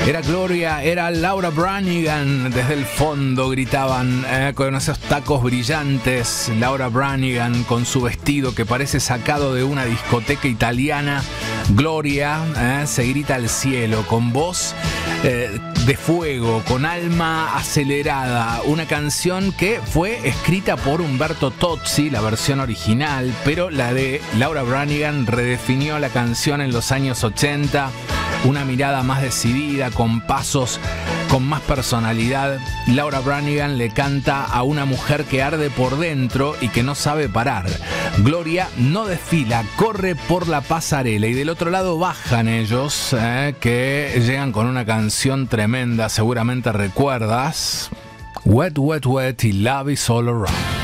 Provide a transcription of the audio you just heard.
Era Gloria, era Laura Branigan. Desde el fondo gritaban con esos tacos brillantes. Laura Branigan con su vestido que parece sacado de una discoteca italiana. Gloria se grita al cielo con voz de fuego, con alma acelerada. Una canción que fue escrita por Umberto Tozzi, la versión original, pero la de Laura Branigan redefinió la canción en los años 80. Una mirada más decidida, con pasos con más personalidad. Laura Branigan le canta a una mujer que arde por dentro y que no sabe parar. Gloria no desfila, corre por la pasarela y del otro lado bajan ellos, que llegan con una canción tremenda, seguramente recuerdas. Wet, wet, wet y Love is all around.